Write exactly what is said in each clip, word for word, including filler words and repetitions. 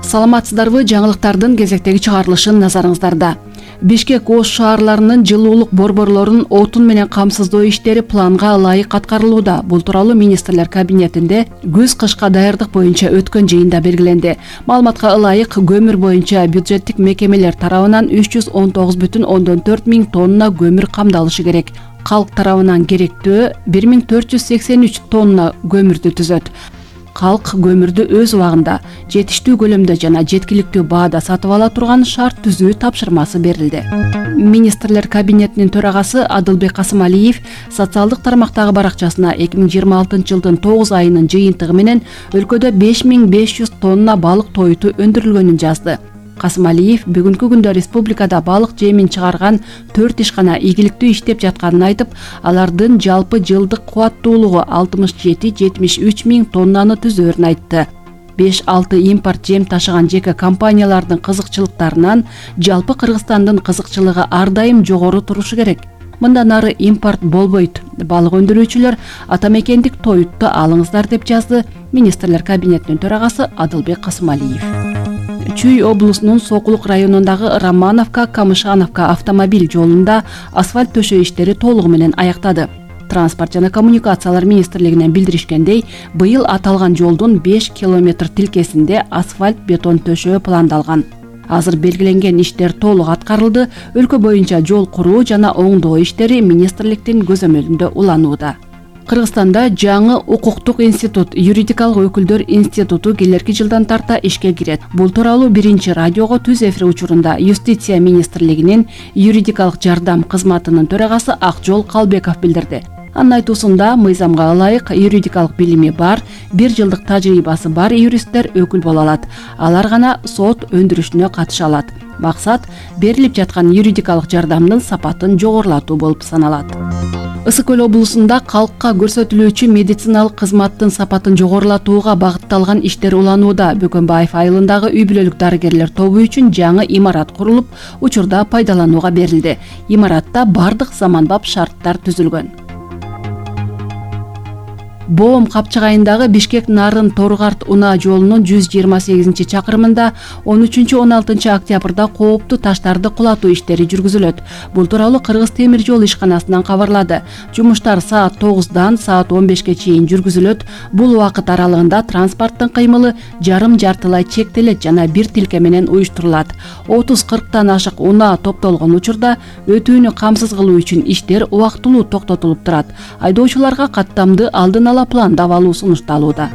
Саламатсыздарбы, жаңылыктардын кезектеги чыгарылышын назарыңыздарда. Бишкек Ош шаарларынын жылуулук борборлорунун отун менен камсыздоо иштери планга ылайык аткарылууда. Бул тууралуу министрлер кабинетинде күз-кышка даярдык боюнча өткөн жыйында белгиленди. Маалыматка ылайык, көмүр боюнча бюджеттик мекемелер тарабынан үч жүз он тогуз бүтүн ондон төрт миң тонна көмүр камдалышы керек. Калк тарабынан керектөө бир миң төрт жүз сексен үч тонна көмүрдү түзөт. Калк көмүрдү өз убагында, жетиштүү көлөмдө жана жеткиликтүү баада сатып ала турган шарт түзүү тапшырмасы берилди. Министрлер кабинетинин төрагасы Адылбек Касымалиев социалдык тармактагы баракчасына эки миң жыйырма алтынчы жылдын тогуз айынын жыйынтыгы менен өлкөдө беш миң беш жүз тонна балык тоюту өндүрүлгөнүн жазды. Касымалиев бүгүнкү күндө республикада балык жемин чыгарган төрт ишкана ийгиликтүү иштеп жатканын айтып, алардын жалпы жылдык кубаттуулугу алтымыш жети жетимиш үч миң тоннаны түзөөрүн айтты. беш алты импорт жем ташыган жеке компаниялардын кызыкчылыктарынан жалпы Кыргызстандын кызыкчылыгы ар дайым жогору турушу керек. Мындан ары импорт болбойт. Балык өндүрүүчүлөр атамекендик тоютту алыңыздар, деп жазды министрлер кабинетинин төрагасы Адылбек Касымалиев. Чүй облусунун Сокулук районундагы Романовка-Камышановка автомобиль жолунда асфальт төшөө иштери толугу менен аяктады. Транспорт жана коммуникациялар министрлигинен билдиришкендей, быйыл аталган жолдун беш километр тилкесинде асфальт бетон төшөө пландалган. Азыр белгиленген иштер толук аткарылды. Өлкө боюнча жол куруу жана оңдоо иштери министрликтин көзөмөлүндө уланууда. Кыргызстанда жаңы укуктук институт, юридикалык өкүлдөр институту келерки жылдан тарта ишке кирет. Бул тууралуу биринчи радиого түз эфир учурунда Юстиция министрлигинин юридикалык жардам кызматынын төрагасы Акжол Калбеков билдирди. Анын айтуусунда, мыйзамга ылайык юридикалык билими бар, бир жылдык тажрыйбасы бар юристтер өкүл боло алат. Алар гана сот өндүрүшүнө катыша алат. Максат берилип жаткан юридикалык жардамдын сапатын жогорулатуу болуп саналат. Ысык Көл облусунда калкка көрсөтүлүүчү медициналык кызматтын сапатын жогорулатууга багытталган иштер уланууда. Бөкөнбаев айылындагы үй бүлөлүк дарыгерлер тобу үчүн жаңы имарат курулуп, учурда пайдаланууга берилди. Имаратта бардык заманбап шарттар түзүлгөн. Боом капчыгайындагы Бишкек-Нарын Торгарт унаа жолунун жүз жыйырма сегизинчи чакырымында он үчүнчү он алтынчы октябрда кооптуу таштарды кулатуу иштери жүргүзүлөт. Бул тууралуу Кыргыз темир жол ишканасынан кабарлады. Жумуштар саат тогуздан саат он бешке чейин жүргүзүлөт. Бул убакыт аралыгында транспорттун кыймылы жарым жартылай чектелет жана бир тилке менен уюштурулат. отуз кырктан ашык унаа топтолгон учурда өтүүнү камсыз кылуу үчүн иштер убактылуу токтотулуп турат. Айдоочуларга каттамды алдын ала пландап алуу сунушталууда.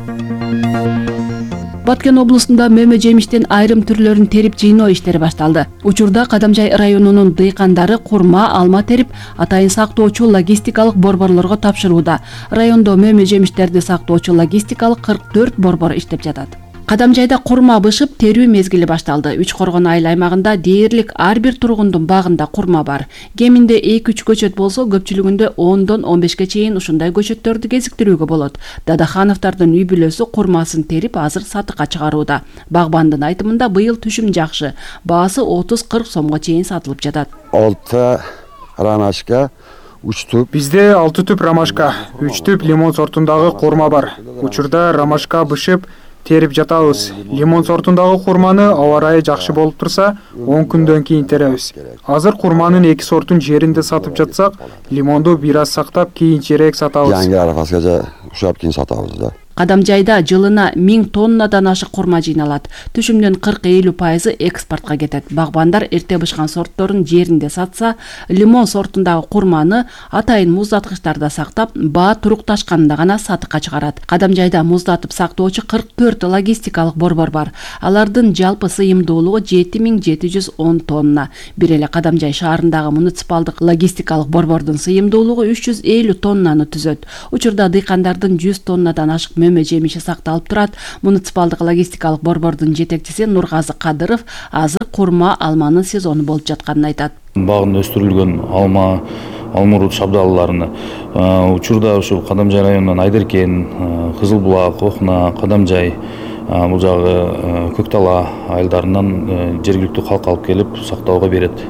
Баткен облусунда мөмө жемиштин айрым түрлөрүн терип жыйноо иштери башталды. Учурда Кадамжай районунун дыйкандары курма, алма терип, атайын сактоочу логистикалык борборлорго тапшырууда. Райондо мөмө жемиштерди сактоочу логистикалык кырк төрт борбор иштеп жатат. Кадамжайда курма бышып терүү мезгили башталды. Үч Коргон айыл аймагында дээрлик ар бир тургундун багында курма бар. Кеминде эки үч көчөт болсо, көпчүлүгүндө ондон он бешке чейин ушундай көчөттөрдү кезиктирүүгө болот. Дадахановдордун үй бүлөсү курмасын терип азыр сатыкка чыгарууда. Багбандын айтымында быйыл түшүм жакшы. Баасы отуз кырк сомго чейин сатылып жатат. алты ромашка, үч түп. Бизде алты түп ромашка, үч түп лимон сортундагы курма бар. Учурда ромашка бышып терип жатабыз. Лимон сортундагы курманы аба ырайы жакшы болуп турса, он күндөн кийин теребиз. Азыр курманын эки сортун жеринде сатып жатсак, лимонду бир аз сактап кийинчерээк сатабыз. Жаңы арфаска ушап кийин сатабыз да. Кадамжайда жылына миң тоннадан ашык курма жыйналат. Түшүмдүн кырк элүү пайызы экспортко кетет. Багбандар эрте бышкан сортторун жеринде сатса, лимон сортундагы курманы атайын муздаткычтарда сактап, баа турукташканда гана сатыкка чыгарат. Кадамжайда муздатып сактоочу кырк төрт логистикалык борбор бар. Алардын жалпы сыйымдуулугу жети миң жети жүз он тонна. Бир эле Кадамжай шаарындагы муниципалдык логистикалык борбордун сыйымдуулугу үч жүз элүү тоннаны түзөт. Учурда дыйкандардын жүз тоннадан ашык мөмө жемиши сакталып турат. Муниципалдык логистикалык борбордун жетекчиси Нургазы Кадыров азыр курма, алманын сезону болуп жатканын айтат. Багында өстүрүлгөн алма, алмурут шабдалларыны учурда ушу Кадамжай районунан Айдеркен, Кызыл Булак, Окна, Кадамжай, бул жагы Көктала айылдарынан жергиликтүү калк алып келип сактоого берет.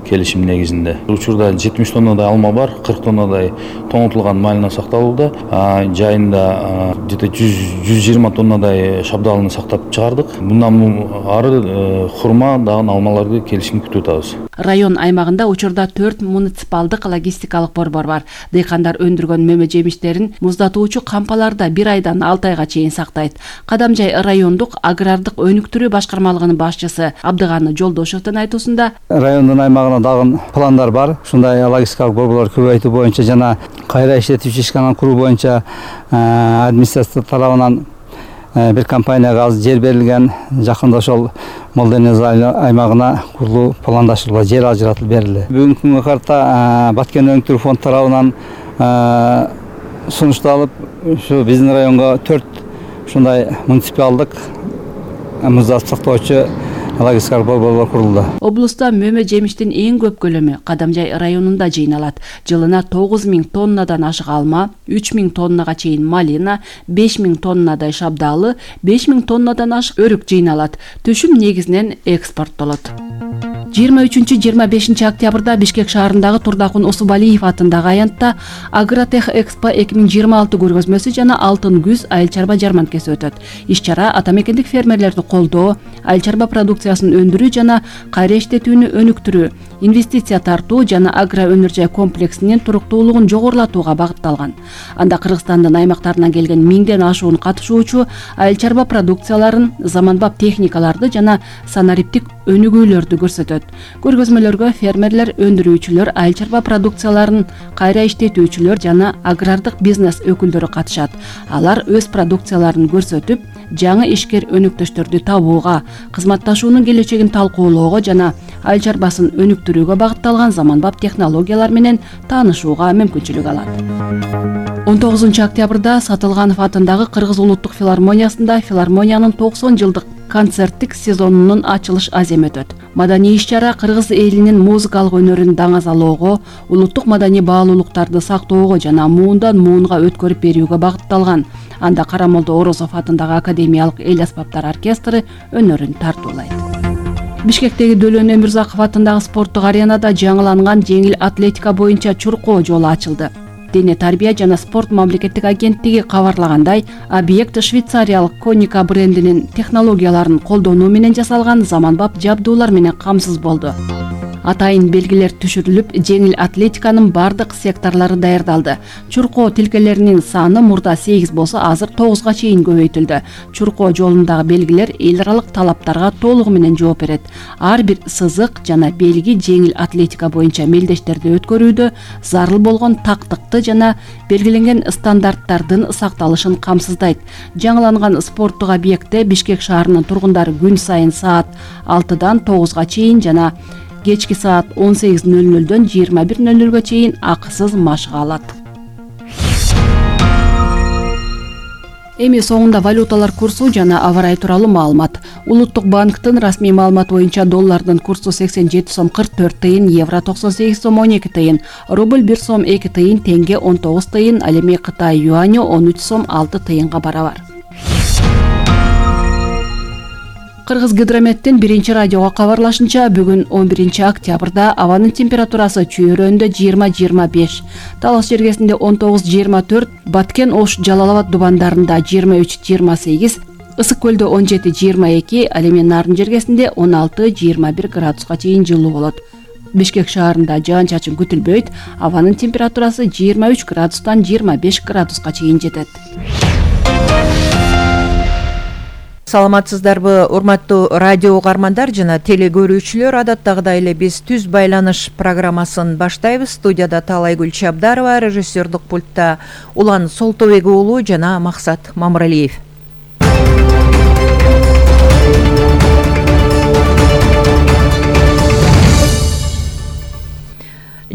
келишим негизинде. Учурда жетимиш тоннадай алма бар, кырк тоннадай тоңотулган малина сакталууда. Жайында где-то жүз жыйырма тоннадай шабдалыны сактап чыгардык. Мындан ары хурма дагы алмаларды келишим күтүп атабыз. Район аймагында учурда төрт муниципалдык логистикалык борбор бар. Дыйкандар өндүргөн мөмө жемиштерин муздатуучу кампаларда бир айдан алты айга чейин сактайт. Кадамжай райондук агрардык өнүктүрүү башкармалыгынын башчысы Абдыганы Жолдошовдун айтуусунда, райондун аймагына дагы пландар бар. Ушундай логистикалык борборлор көбөйтүү боюнча жана кайра иштетүүчү ишкананы куруу боюнча администрация тарабынан бир компанияга азыр жер берилген. Жакында ошол Молденез аймагына курулуу пландашылган жер ажыратылып берилди. Бүгүнкү күнгө карта Баткен өнүктүрүү фонд тарабынан сунушталып, ушу биздин районго төрт ушундай муниципалдык муздатып сактоочу логистикалык борборлор курулду. Облуста мөмө жемиштин эң көп көлөмү Кадамжай районунда жыйналат. Жылына тогуз миң тоннадан ашык алма, үч миң тоннага чейин малина, беш миң тоннадай шабдалы, беш миң тоннадан ашык өрүк жыйналат. Түшүм негизинен экспорттолот. жыйырма үчүнчү жыйырма бешинчи октябрда Бишкек шаарындагы Турдакун Усубалиев атындагы аянтта Агротех Экспо эки миң жыйырма алты көргөзмөсү жана Алтын күз айыл чарба жарманкеси өтөт. Иш-чара атамекендик фермерлерди колдоо, айыл чарба продукциясын өндүрүү жана кайра иштетүүнү өнүктүрүү, инвестиция тартуу жана агро өнөр жай комплексинин туруктуулугун жогорулатууга багытталган. Анда Кыргызстандын аймактарынан келген миңден ашуун катышуучу айыл чарба продукцияларын, заманбап техникаларды жана санариптик өнүгүүлөрдү көрсөтөт. Көргөзмөлөргө фермерлер, өндүрүүчүлөр, айыл чарба продукцияларын кайра иштетүүчүлөр жана агрардык бизнес өкүлдөрү катышат. Алар өз продукцияларын көрсөтүп, жаңы ишкер өнүктөштөрдү табууга, кызматташуунун келечегин талкуулоого жана айыл чарбасын өнүктүрүүгө багытталган заманбап технологиялар менен таанышууга мүмкүнчүлүк алат. он тогузунчу октябрда Сатылганов атындагы Кыргыз улуттук филармониясында филармониянын токсон жылдык концерттик сезонунун ачылыш аземи өтөт. Маданий иш-чара кыргыз элинин музыкалык өнөрүн даңазалоого, улуттук маданий баалуулуктарды сактоого жана муундан муунга өткөрүп берүүгө багытталган. Анда Карамолдо Орозов атындагы Академиялык эл аспаптар оркестры өнөрүн тартуулайт. Бишкектеги Дөлөн Өмүрзаков атындагы спорттук аренада жаңыланган жеңил атлетика боюнча чуркоо жолу ачылды. Дене тарбия жана спорт мамлекеттик агенттиги кабарлагандай, объект швейцариялык Коника брендинин технологияларын колдонуу менен жасалган заманбап жабдуулар менен камсыз болду. Атайын белгилер түшүрүлүп, жеңил атлетиканын бардык секторлору даярдалды. Чуркоо тилкелеринин саны мурда сегиз болсо, азыр тогузга чейин көбөйтүлдү. Чуркоо жолундагы белгилер эл аралык талаптарга толугу менен жооп берет. Ар бир сызык жана белги жеңил атлетика боюнча мелдештерди өткөрүүдө зарыл болгон тактыкты жана белгиленген стандарттардын сакталышын камсыздайт. Жаңыланган спорттук объектте Бишкек шаарынын тургундары күн сайын саат алтыдан тогузга чейин жана кечки саат он сегиз нөл нөлдөн жыйырма бир нөл нөлгө чейин акысыз машыга алат. Эми соңунда валюталар курсу жана аба ырайы тууралуу маалымат. Улуттук банктын расмий маалыматы боюнча доллардын курсу сексен жети сом кырк төрт тыйын, евро токсон сегиз сом он эки тыйын, рубль бир сом эки тыйын, тенге он тогуз тыйын, ал эми Кытай юаню он үч сом алты тыйынга барабар. Кыргыз гидрометтин биринчи радиого кабарлашынча, бүгүн он биринчи октябрда абанын температурасы Чүйөрөндө жыйырма жыйырма беш, Талас жергесинде он тогуз жыйырма төрт, Баткен Ош Жалал-Абад дубандарында жыйырма үч жыйырма сегиз, Ысык көлдө он жети жыйырма эки, ал эми Нарын жергесинде он алты жыйырма бир градуска чейин жылуу болот. Бишкек шаарында жаан-чачын күтүлбөйт, абанын температурасы жыйырма үч градустан жыйырма беш градуска чейин жетет. Саламатсыздарбы, урматтуу радио угармандар жана теле көрүүчүлөр, адаттагыдай эле биз түз байланыш программасын баштайбыз. Студияда Таалайгүл Чабдарова, режиссердук пультта Улан Солтобек уулу жана Максат Мамыралиев.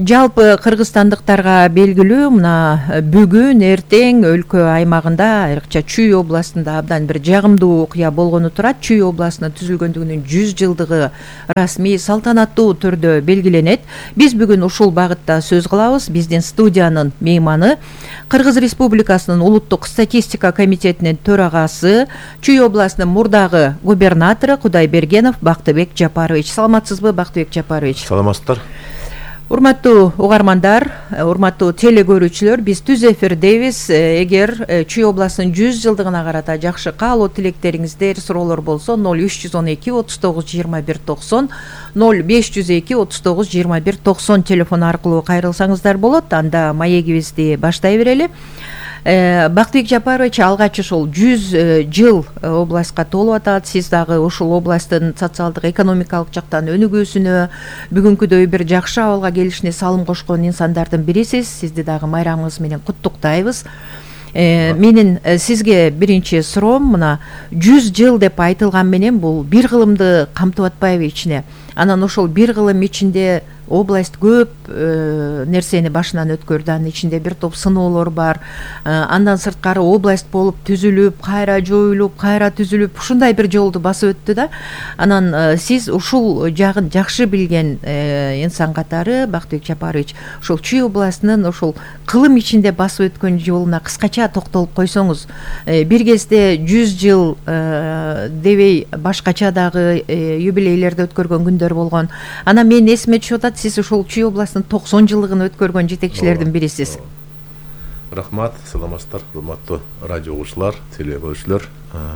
жалпы кыргызстандыктарга белгилүү мына бүгүн эртең өлкө аймагында айрыкча Чүй областында абдан бир жагымдуу окуя болгону турат. Чүй областынын түзүлгөндүгүнүн жүз жылдыгы расмий салтанаттуу түрдө белгиленет. Биз бүгүн ушул багытта сөз кылабыз. Биздин студиянын мейманы Кыргыз Республикасынын улуттук статистика комитетинин төрагасы, Чүй областынын мурдагы губернатору Кудайбергенов Бактыбек Жапарович. Саламатсызбы, Бактыбек Жапарович? Саламатсыздар. Урматтуу угармандар, урматтуу телегөрүүчүлөр, биз түз эфирдебиз. Эгер Чүй областынын жүз жылдыгына карата жакшы каалоо тилектериңиздер, суроолор болсо ноль үч жүз он эки отуз тогуз жыйырма бир токсон, ноль беш жүз эки отуз тогуз жыйырма бир токсон телефон аркылуу кайрылсаңыздар болот. Анда маегибизди баштай берели. Бактыбек Жапарович, алгач ушул жүз жыл областка толуп атат. Сиз дагы ушул областтын социалдык экономикалык жактан өнүгүүсүнө, бүгүнкүдөй бир жакшы абалга келишине салым кошкон инсандардын бирисиз. Сизди дагы майрамыңыз менен куттуктайбыз. Менин сизге биринчи суроом, мына жүз жыл деп айтылган менен бул бир кылымды камтып атпайбы ичине? Анан ошол бир кылым ичинде область көп нерсени башынан өткөрдү. Анын ичинде бир топ сыноолор бар. Андан сырткары область болуп түзүлүп, кайра жоюлуп, кайра түзүлүп, ушундай бир жолду басып өттү да. Анан сиз ушул жагын жакшы билген инсан катары, Бактыбек Жапарович, ушул Чүй областынын ушул кылым ичинде басып өткөн жолуна кыскача токтолуп койсоңуз. Бир кезде жүз жыл дебей башкача дагы юбилейлерди өткөргөн күндөр болгон. Анан мен эсиме түшүп атат, сиз ушул Чүй областынын токсон жылдыгын өткөргөн жетекчилердин бирисиз. Рахмат, саламатсыздар, урматтуу радио угуучулар, телегөрүүчүлөр.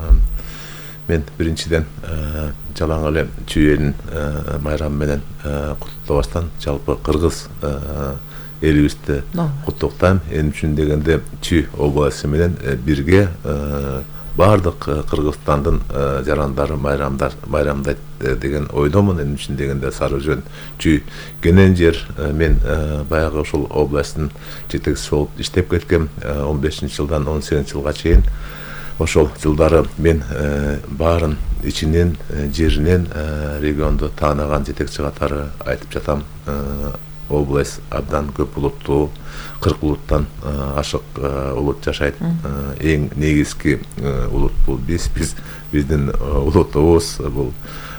Мен биринчиден жалаң эле Чүй элин майрамы менен куттуктабастан жалпы кыргыз элибизди куттуктайм. Эми үчүн дегенде Чүй областы менен бирге бардык Кыргызстандын жарандары майрамдар майрамдайт деген ойдомун. Эми үчүн дегенде Сары Өзөн, Чүй кенен жер. Мен баягы ушул областтын жетекчиси болуп иштеп кеткем. он бешинчи жылдан он сегизинчи жылга чейин. Ошол жылдары мен баарын ичинен, жеринен регионду таанаган жетекчи катары айтып жатам. Область абдан көп улуттуу, кырк улуттан ашык улут жашайт. Эң негизги улут бул биз, биз биздин улутубуз бул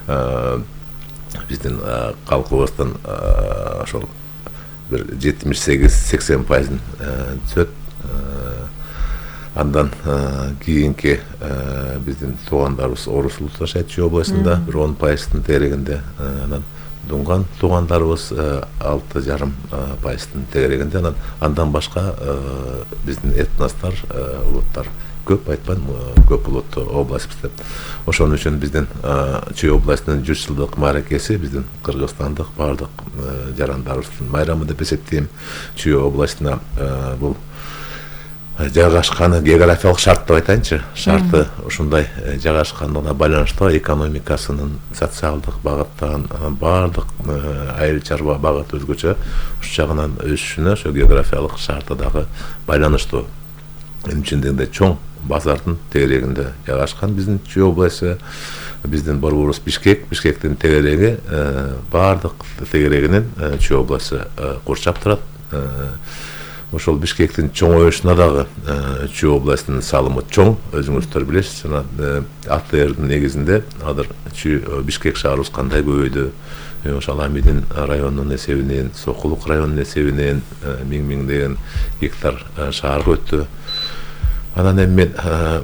биздин калкыбыздын ошол бир жетимиш сегиз сексен пайызын түзөт. Андан кийинки биздин туугандарыбыз орус улуты жашайт Чүй областында, бир он пайыздын тегерегинде. Анан дунган туугандарыбыз алты жарым пайыздын тегерегинде. Анан андан башка биздин этностор, улуттар көп, айтпайм, көп улуттуу областыбыз деп. Ошон үчүн биздин Чүй областынын жүз жылдык мааракеси биздин кыргызстандык бардык жарандарыбыздын майрамы деп эсептейм. Чүй областына бул жайгашканы географиялык шарт деп айтайынчы, шарты ушундай жайгашкандыгына байланыштуу экономикасынын социалдык багыттан бардык айыл чарба багыт өзгөчө уш жагынан өсүшүнө ошо географиялык шарты дагы байланыштуу. Эми үчүн дегенде чоң базардын тегерегинде жайгашкан биздин Чүй областы. Биздин борборубуз Бишкек, Бишкектин тегереги бардык тегерегинен Чүй областы курчап турат. Ошол Бишкектин чоңоюшуна дагы Чүй областынын салымы чоң, өзүңүздөр билесиз. Жана А Т Рдин негизинде азыр Чүй Бишкек шаарыбыз кандай көбөйдү. Ошол Амидин районунун эсебинен, Сокулук районунун эсебинен миң миңдеген гектар шаарга өттү. Анан эми мен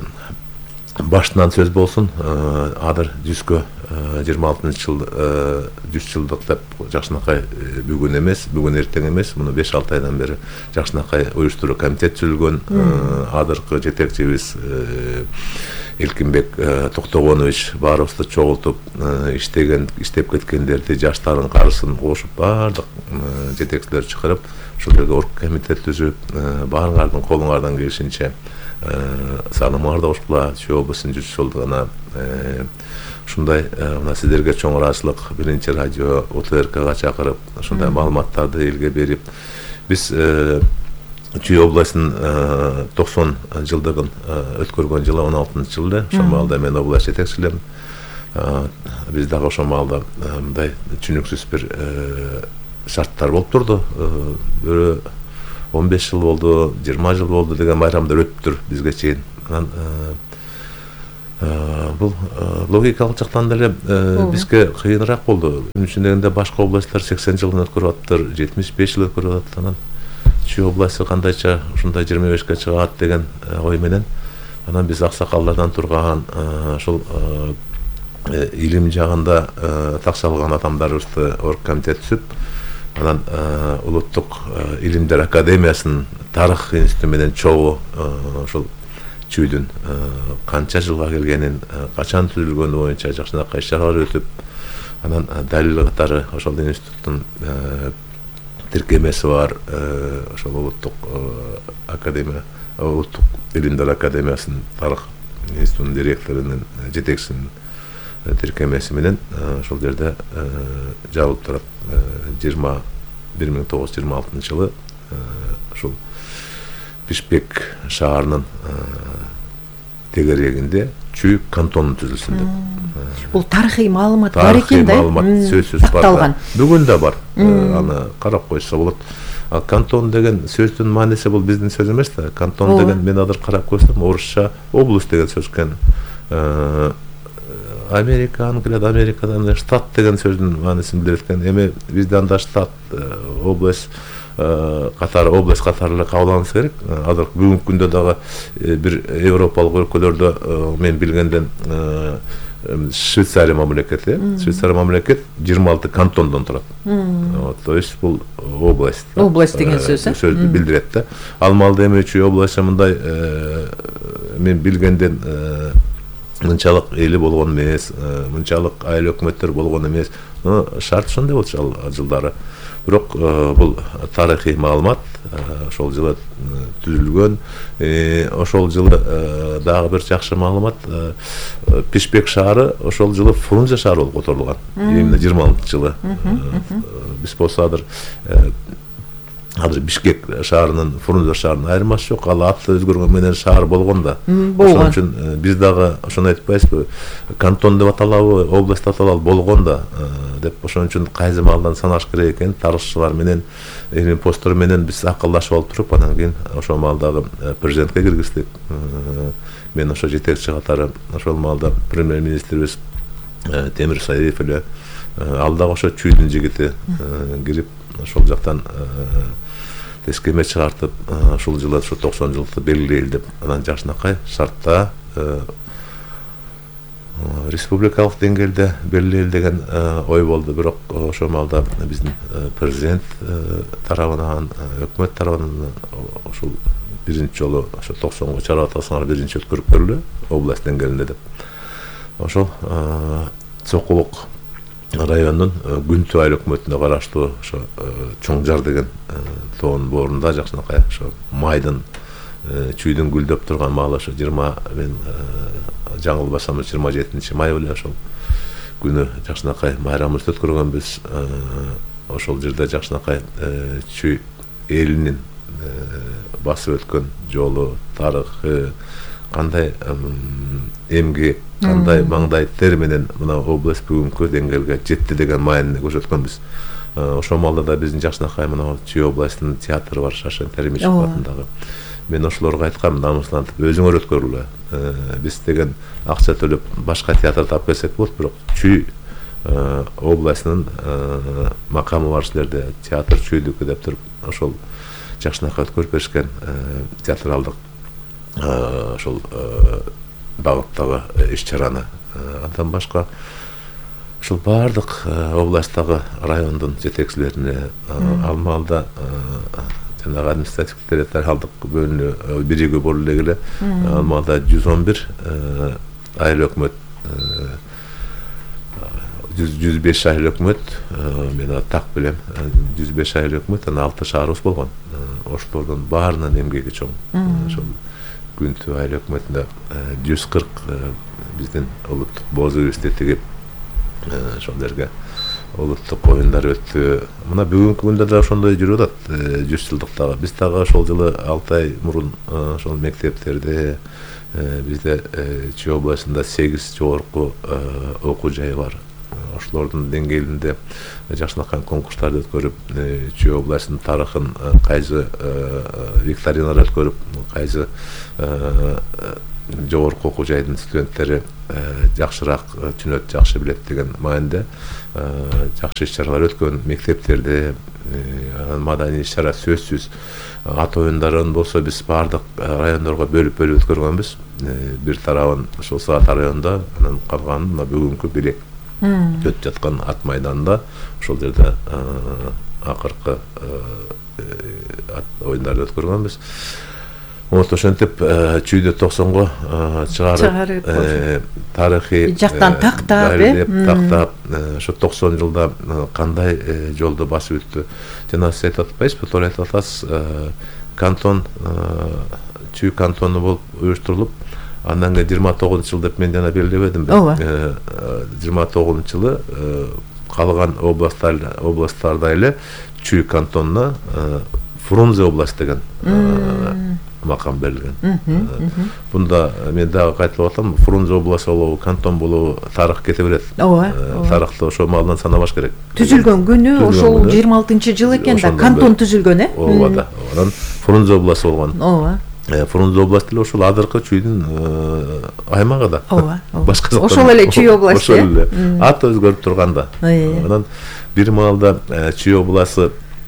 башынан сөз болсун, азыр жүзгө жыйырма алтынчы жыл жүз жылдык деп жакшынакай бүгүн эмес, бүгүн эртең эмес, муну беш алты айдан бери жакшынакай уюштуруу комитет түзүлгөн. Азыркы жетекчибиз Элкинбек Токтогонович баарыбызды чогултуп иштеген, иштеп кеткендерди, жаштардын карысын кошуп, бардык жетекчилерди чакырып, ушул жерге оргкомитет түзүп, баарыңардын колуңардан келишинче салымыңарды кошкула. Чүй областынын жүз жылдыгына ушундай мына сиздерге чоң ыраазычылык, биринчи радио О Т Р Кга чакырып, ушундай маалыматтарды элге берип, биз Чүй областынын токсон жылдыгын өткөргөн жылы он алтынчы жылда. Ошол маалда мен область жетекчилем. Биз дагы ошол маалда мындай түшүнүксүз бир шарттар болуп турду. Бирөө он беш жыл болду, жыйырма жыл болду деген байрамдар өтүптүр бизге чейин. Анан бул логикалык жактан деле бизге кыйыныраак болду. Үчүндөгүндө башка областтар сексен жылын өткөрүп атыптыр, жетимиш беш жыл өткөрүп атат. Анан Чүй областы кандайча ушундай жыйырма бешке чыгат деген ой менен анан биз аксакалдардан турган ошол илим жагында такшалган адамдарыбызды оргкомитет түзүп, анан улуттук илимдер академиясынын тарых институту менен чогуу ошол Чүйдүн канча жылга келгенин, качан түзүлгөнү боюнча жакшынакай иш-чаралар өтүп, анан далил катары ошол институттун тиркемеси бар, ошол улуттук академия, улуттук илимдер академиясынын тарых институтунун директорунун жетекчисинин тиркемеси менен ошол жерде жабылып турат. жыйырма бир миң тогуз жүз жыйырма алтынчы жылы ошол Бишкек шаарынын тегерегинде Чүй кантонун түзүлсүн деп. Бул тарыхый маалымат бар экен да? Тарыхый маалымат сөзсүз бар. Бүгүн да бар. Аны карап койсо болот. Ал кантон деген сөздүн мааниси бул биздин сөз эмес да. Кантон деген мен азыр карап көрсөм орусча область деген сөз экен. Америка, Англия, Америкадан штат деген сөздүн маанисин билдирет экен. Эми бизде анда штат, область катары, область катары кабыл керек. Азыр бүгүнкү күндө дагы бир европалык өлкөлөрдө мен билгенден Швейцария мамлекети, Швейцария мамлекет жыйырма алты кантондон турат. То есть бул область. Область деген сөз, э? Сөздү билдирет да. Ал маалда эми Чүй областы мындай мен билгенден мынчалык эли болгон эмес, мынчалык айыл өкмөттөр болгон эмес. Шарт ошондой болчу ал жылдары. Бирок бул тарыхый маалымат, ошол жылы түзүлгөн. Ошол жылы дагы бир жакшы маалымат, Бишкек шаары ошол жылы Фрунзе шаары болуп которулган. Именно жыйырма алтынчы жылы. Биз болсо азыр Азыр Бишкек шаарынын Фрунзе шаарынын айырмасы жок. Ал аты өзгөргөн менен шаар болгон да. Ошон үчүн биз дагы ошону айтпайсызбы? Кантон деп аталабы, область деп аталабы болгон да деп. Ошон үчүн кайсы маалдан санаш керек экен. Тарыхчылар менен, илим посттор менен биз акылдашып алып туруп, анан кийин ошол маалдагы президентке киргиздик. Мен ошо жетекчи катары ошол маалда премьер-министрибиз Темир Саиев эле, ал дагы ошо Чүйдүн жигити кирип, ошол жактан тескеме чыгартып, ушул жылы ушу токсон жылдыкты белгилейли деп, анан жакшынакай шартта республикалык деңгээлде белгилейли деген ой болду. Бирок ошол маалда биздин президент тарабынан, өкмөт тарабынан ошол биринчи жолу ошо токсонго чара атасыңар биринчи өткөрүп көрүлү область деңгээлинде деп. Ошол Сокулук районунун Күнтү айыл өкмөтүнө караштуу ошо Чоңжар деген тоонун боорунда жакшынакай ошо майдын Чүйдүн гүлдөп турган маалы ошо жыйырма мен жаңылбасам жыйырма жетинчи май эле ошол күнү жакшынакай майрамыбызды өткөргөнбүз. Ошол жерде жакшынакай Чүй элинин басып өткөн жолу, тарыхы, кандай эмгек, кандай маңдай тер менен мына область бүгүнкү деңгээлге жетти деген маанини көрсөткөнбүз. Ошол маалда да биздин жакшынакай мына Чүй областынын театры бар, Шашен Теремичев атындагы. Мен ошолорго айткам, намыслантып өзүңөр өткөрүлө. Биз деген акча төлөп башка театр таап келсек болот, бирок Чүй областынын макамы бар жерлерде театр Чүйдүкү деп туруп, ошол жакшынакай өткөрүп беришкен театралдык ошол багыттагы иш-чараны. Андан башка ушул баардык областтагы райондун жетекчилерине ал маалда жанагы административдик территориалдык бөлүнүү биригүү болуп эле ал маалда жүз он бир айыл өкмөт, жүз беш айыл өкмөт, мен так билем, жүз беш айыл өкмөт, анан алты шаарыбыз болгон. Ошолордун баарынын эмгеги чоң. Ошол Күнтү айыл өкмөтүндө жүз кырк биздин улуттук боз университети ошол жерге улуттук оюндар өттү. Мына бүгүнкү күндө да ошондой жүрүп атат, жүз жылдыктагы. Биз дагы ошол жылы алты ай мурун ошол мектептерде бизде Чүй областында сегиз жогорку окуу жайы бар. ошолордун деңгээлинде жакшынакай конкурстарды өткөрүп, Чүй областынын тарыхын кайсы викториналар өткөрүп, кайсы жогорку окуу жайдын студенттери жакшыраак түшүнөт, жакшы билет деген маанидә жакшы иш-чаралар өткөн мектептерде, маданий иш-чара сөзсүз. Ат оюндарын болсо биз бардык райондорго бөлүп-бөлүп өткөргөнбүз. Бир тарабын ошол Саат районунда, анан калганын мына бүгүнкү Белек өтүп жаткан ат майданында ошол жерде акыркы ат оюндарды өткөргөнбүз. Ошентип Чүйдө токсонго чыгарып, тарыхый жактан тактап, тактап, ошо токсон жылда кандай жолду басып өттү. Жана сиз айтып атпайсызбы, туура айтып атасыз, кантон, Чүй кантону болуп уюштурулуп, андан кийин жыйырма тогузунчу жыл деп мен жана белгилебедимби? жыйырма тогузунчу жылы калган областтарда эле Чүй кантонуна Фрунзе область деген макам берилген. Бунда мен дагы кайталап атам, Фрунзе область болобу, кантон болобу, тарых кете берет. Тарыхты ошо маалдан санабаш керек. Түзүлгөн күнү ошол жыйырма алтынчы жыл экен да, кантон түзүлгөн, э? Ооба да. Анан Фрунзе область болгон. Ооба. Фрунзе область эле ошол азыркы Чүйдүн аймагы да. Ооба. Ошол эле Чүй область, э? Ошол эле. Ат өзгөрүп турганда. Анан бир маалда Чүй областы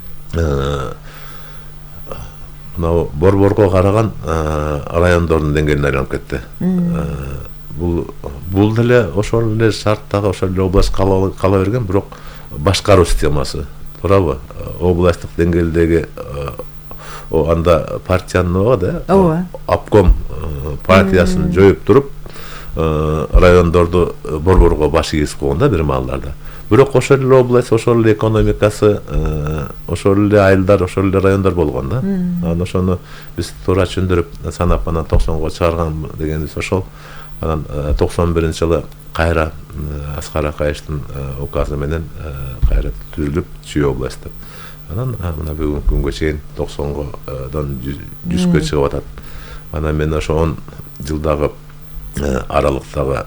мынау Борборго караган райондордун деңгээлине айланып кетти. Бул бул деле ошол эле шарттагы ошол эле область кала берген, бирок башкаруу системасы, туурабы? Областтык деңгээлдеги анда партиянын бар да, обком партиясын жоюп туруп, райондорду борборго баш ийгизип койгон да бир маалдарда. Бирок ошол эле область, ошол эле экономикасы, ошол эле айылдар, ошол эле райондар болгон да. Анан ошону биз туура түшүндүрүп санап анан токсонго чыгарган дегенибиз ошол. Анан токсон биринчи жылы кайра Аскар Акаевичтин указы менен кайра түзүлүп Чүй область деп. Анан мына бүгүнкү күнгө чейин токсондон жүзгө чыгып атат. Анан мен ошо он жылдагы аралыктагы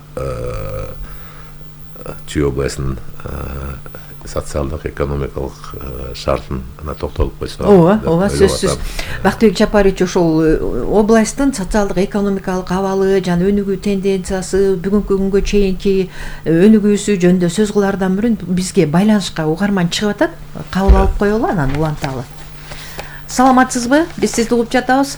Чүй областынын социалдык, экономикалык шартын ана токтолуп койсо. Ооба, ооба, сөзсүз. Бактыбек Жапарович, ошол областтын социалдык, экономикалык абалы жана өнүгүү тенденциясы, бүгүнкү күнгө чейинки өнүгүүсү жөнүндө сөз кылаардан мурун бизге байланышка угарман чыгып атат. Кабыл алып коелу, анан уланталы. Саламатсызбы? Биз сизди угуп жатабыз.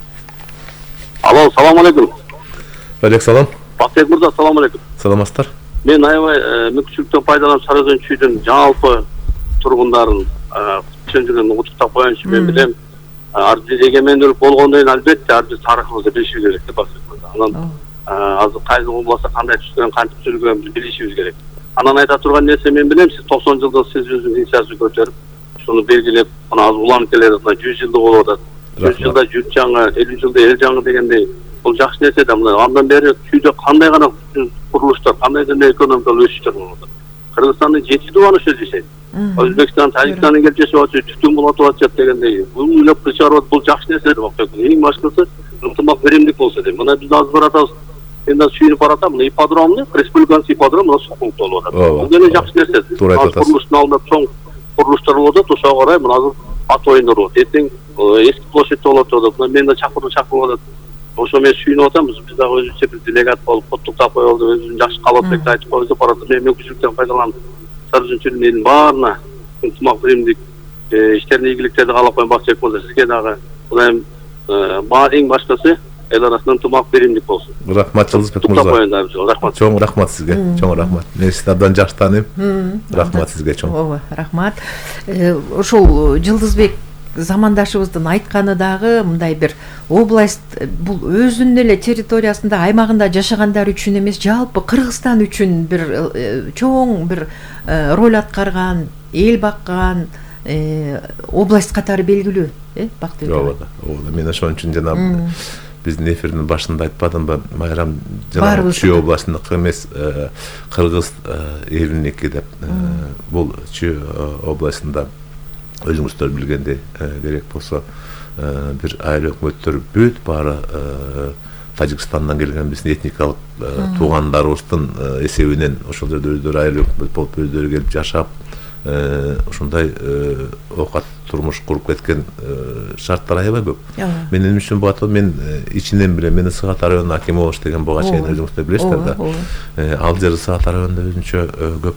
Алло, салам алейкум. Алейкум салам. Бактыбек мырза, салам алейкум. Саламатсыздар. Мен аябай мүмкүнчүлүктөн пайдаланып Сарыөзөн Чүйдүн жалпы тургундарын түшүндүргөн утуктап коеюнчу. Мен билем, ар бир эгемендүүлүк болгондон кийин албетте ар бир тарыхыбызды билишибиз керек деп атат. Анан азыр кайсы областта кандай түзүлгөн, кантип түзүлгөнүн билишибиз керек. Анан айта турган нерсе, мен билем, сиз токсон жылда сиз өзүңүз инициатива көтөрүп, ушуну белгилеп, мына азыр уланып келет, мына жүз жылдык болуп атат. жүз жылда жұрт жаңы, элүү жылда эл жаңы дегендей, бул жакшы нерсе да. Мына андан бери Чүйдө кандай гана курулуштар, кандай гана экономикалык өсүштөр болуп атат. Кыргызстандын жети дубаны ошо жашайт. Өзбекстан, Тажикстан келип жашап атат, түтүн болуп атат дегендей. Бул үйлөп чыгарып, бул жакшы нерсе деп атат. Эң башкысы ынтымак беремдик болсо дейм. Мына биз азыр баратабыз. Мен да сүйүнүп баратам. Мына ипподромду, республиканын ипподрому мына сукуктуу болуп атат. Бул деле жакшы нерсе. Курулуштун алдында чоң курулуштар болуп атат, ошого карай мына азыр ат оюндар болот. Эртең эски площадьте болот атат. Мына мен да чакырып чакырып атат. Ошо мен сүйүнүп атам, биз дагы өзүбүзчө бир делегат болуп, коттуктап коелу, өзүнүн жакшы калааттыкты айтып коебуз деп барат. Мен мүмкүнчүлүктөн пайдаланып Сарыөзөн Чүйдүн элинин баарына ынтымак биримдик иштерине ийгиликтерди каалап коем. Бактыбек мырза, сизге дагы Кудайым баа эң башкысы эл арасында ынтымак биримдик болсун. Рахмат Жылдызбек мырза. Рахмат. Чоң рахмат сизге. Чоң рахмат. Мен сизди абдан жакшы тааныйм. Рахмат сизге чоң. Ооба, рахмат. Ошол Жылдызбек замандашыбыздын айтканы дагы мындай бир область бул өзүнүн эле территориясында, аймагында жашагандар үчүн эмес, жалпы Кыргызстан үчүн бир чоң бир роль аткарган, эл баккан область катары белгилүү, э, Бактыбек. Ооба, ооба. Мен ошон үчүн жана биздин эфирдин башында айтпадымбы, Майрам жана Чүй областындыкы эмес, Кыргыз элиники деп. Бул Чүй областында өзүңүздөр билгендей керек болсо бир айыл өкмөттөр бүт баары Тажикстандан келген биздин этникалык туугандарыбыздын эсебинен ошол жерде өздөрү айрылып болуп өздөрү келип жашап ушундай оокат турмуш куруп кеткен шарттар аябай көп. Менин үчүн бул мен ичинен билем. Мен Сыгат районунун акими болуш деген буга чейин өзүңүздөр билесиздер да. Ал жер Сыгат районунда өзүнчө көп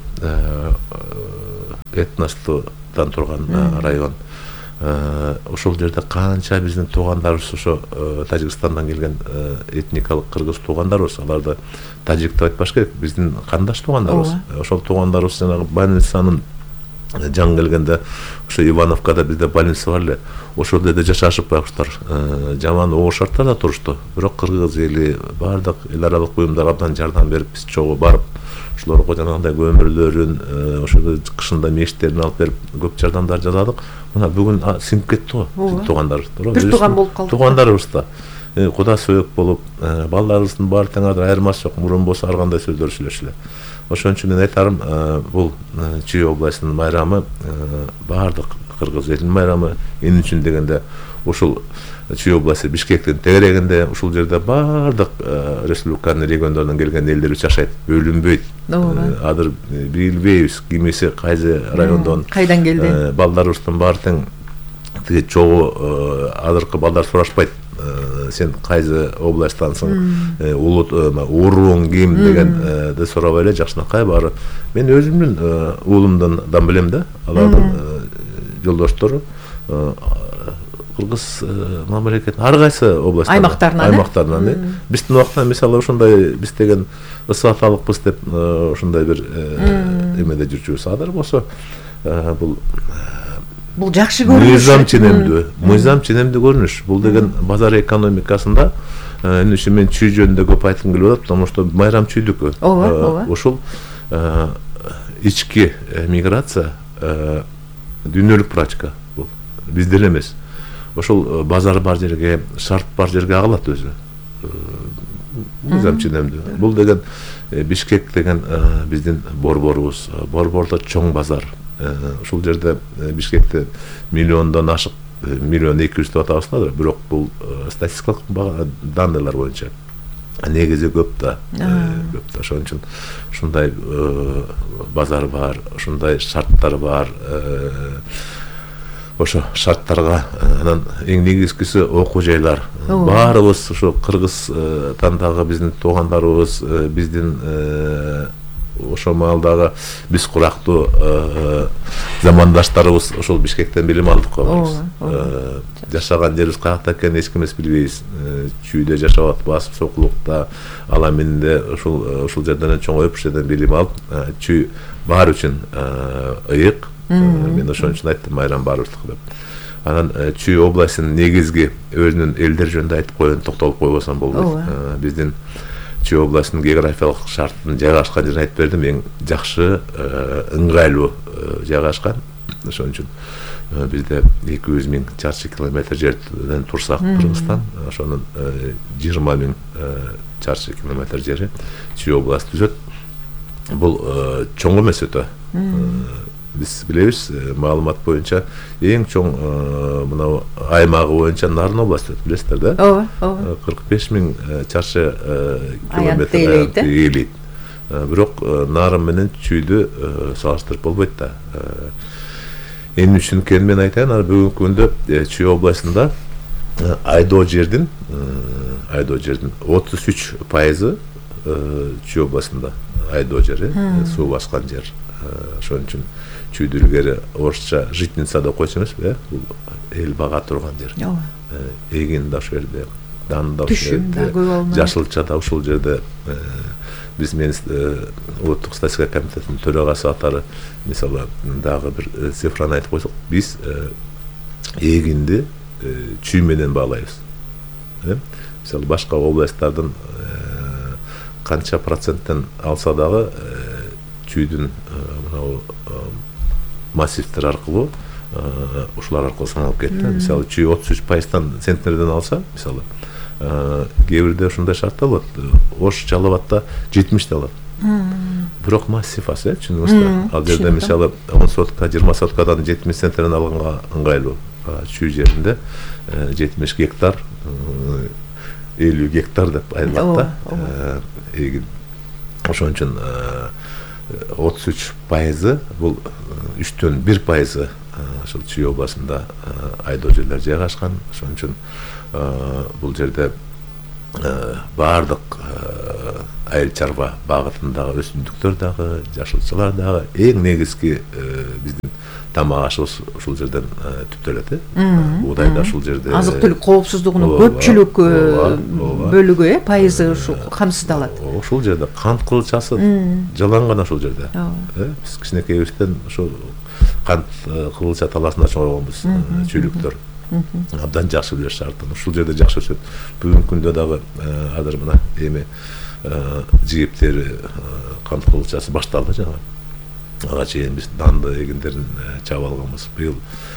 этностудан турган район. Ошол жерде канча биздин туугандарыбыз ошо Тажикстандан келген этникалык кыргыз туугандарыбыз, аларды тажик деп айтпаш керек, биздин кандаш туугандарыбыз. Ошол туугандарыбыз жанагы больницанын жан келгенде ошо Ивановкада бизде больница бар эле. Ошол жерде жашашып байкуштар. Жаман оор шарттарда турушту. Бирок кыргыз эли бардык эл аралык буюмдар абдан жардам берип, биз чогуу барып ошолорго жанагындай көмүрлөрүн, ошол кышында мешиттерин алып берип көп жардамдар жасадык. Мына бүгүн сиңип кетти го туугандарыбыз. Бир тууган болуп калды. Туугандарыбыз да. Куда сөөк болуп, балдарыбыздын баары тең азыр айырмасы жок. Мурун болсо ар кандай сөздөр сүйлөшүлө. Ошон үчүн мен айтарым, бул Чүй областынын майрамы бардык кыргыз элинин майрамы. Эмне үчүн дегенде, ушул Чүй областы Бишкектин тегерегинде, ушул жерде бардык республиканын региондорунан келген элдер жашайт, бөлүнбөйт. Азыр билбейбиз кимиси кайсы райондон, кайдан келди. Балдарыбыздын баары тең тиги чогуу азыркы балдар сурашпайт. Сен кайсы областтансың, улут урууң ким дегенди сурабай эле жакшынакай баары. Мен өзүмдүн уулумдан билем да, алардын жолдоштору кыргыз мамлекетинин ар кайсы областтан, аймактарынан, аймактарынан. Биздин убакта мисалы ошондой биз деген ысыаталыкпыз деп ошондой бир эмеде жүрчүбүз. Азыр болсо бул Бул жакшы көрүнүш. Мыйзам ченемдүү, мыйзам ченемдүү көрүнүш. Бул деген базар экономикасында эмне үчүн мен чүй жөнүндө көп айткым келип атат, потому что майрам чүйдүкү. Ушул ички миграция дүйнөлүк практика бул. Бизден эмес. Ошол базар бар жерге, шарт бар жерге агылат өзү. Мыйзам ченемдүү. Бул деген Бишкек деген биздин борборубуз. Борбордо чоң базар. Ушул жерде Бишкекте миллиондон ашык, миллион эки жүз деп атабыз, бирок бул статистикалык данныйлар боюнча негизи көп да, көп да. Ошон үчүн ушундай базар бар, ушундай шарттар бар. Ошо шарттарга анан эң негизгиси окуу жайлар. Баарыбыз ошо Кыргызстан дагы биздин туугандарыбыз, биздин ошо маалдагы биз курактуу замандаштарыбыз ошол Бишкектен билим алдык го. Жашаган жерибиз каякта экенин эч кимибиз билбейбиз. Чүйдө жашап атпасып, Сокулукта, Аламинде ошол ошол жерден чоңоюп, ошол билим алып, чүй баар үчүн ыйык. Мен ошон үчүн айттым, майрам баарыбыздыкы деп. Анан Чүй областынын негизги өзүнүн элдер жөнүндө айтып коюн, токтолуп койбосом болбойт. Биздин Чүй областынын географиялык шартын жайгашкан жерин айтып бердим, эң жакшы, ыңгайлуу жайгашкан. Ошон үчүн бизде эки жүз миң чарчы километр жерден турсак Кыргызстан, ошонун жыйырма миң чарчы километр жери Чүй областы түзөт. Бул чоң эмес өтө. Биз билебиз, маалымат боюнча эң чоң мына аймагы боюнча Нарын областы билесиздер да? Ооба, ооба. кырк беш миң чарчы километр ээлейт. Бирок Нарын менен Чүйдү салыштырып болбойт да. Эмне үчүн экенин мен айтайын, бүгүнкү күндө Чүй областында айдоо жердин, айдоо жердин отуз үч пайызы Чүй областында айдоо жери, суу баскан жер. Ошон үчүн Чүйдү илгери орусча житница деп койчу эмеспи, бул эл бага турган жер. Эгин да ошол жерде, дан да ошол жерде, жашылча да ушул жерде. Биз мен улуттук статистика комитетинин төрагасы катары мисалы дагы бир цифраны айтып койсок, биз эгинди Чүй менен баалайбыз. Мисалы башка областтардын канча проценттен алса дагы Чүйдүн мынау массивтер аркылуу ушулар аркылуу саналып кетти. Мисалы Чүй отуз үч пайыздан центнерден алса, мисалы кээ бирде ушундай шартта болот. Ош Жалал Абадта жетимиште алат. Бирок массив аз, түшүнүңүздөр. Ал жерде мисалы он сотка, жыйырма соткадан жетимиш центнерден алганга ыңгайлуу. Чүй жеринде жетимиш гектар элүү гектар деп айтылат да. Эгин ошон үчүн отуз үч пайызы бул үчтөн бир пайызы ошол Чүй областында айдоо жерлер жайгашкан. Ошон үчүн бул жерде баардык айыл чарба багытындагы өсүмдүктөр дагы, жашылчалар дагы эң негизги биздин тамак ашыбыз ушул жерден түптөлөт. Буудай да ушул жерде. Азык түлүк коопсуздугунун көпчүлүк бөлүгү, пайызы ушул камсыздалат. Ушул жерде кант кылчасы жаланган ушул жерде. Биз кичинекейибизден ошо кант кылча таласында чоңойгонбуз, чүйлүктөр. Абдан жакшы билеш шарттан. Ушул жерде жакшы өсөт. Бүгүнкү күндө дагы азыр мына эми жигиптери кант кылчасы башталды жаңа. Ага чейин биз данды эгиндерин чаап алганбыз. Быйыл